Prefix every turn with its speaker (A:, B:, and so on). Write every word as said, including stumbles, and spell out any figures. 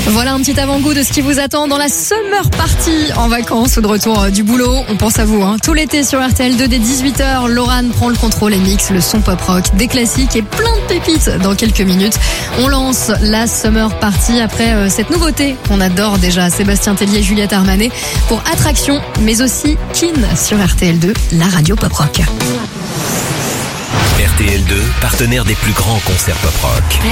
A: Voilà un petit avant-goût de ce qui vous attend dans la summer party en vacances ou de retour du boulot. On pense à vous, hein. Tout l'été sur R T L deux dès dix-huit heures, Laurane prend le contrôle et mixe le son pop-rock, des classiques et plein de pépites dans quelques minutes. On lance la summer party après euh, cette nouveauté qu'on adore déjà, Sébastien Tellier et Juliette Armanet pour Attraction, mais aussi Kin sur R T L deux, la radio pop-rock.
B: R T L deux, partenaire des plus grands concerts pop-rock.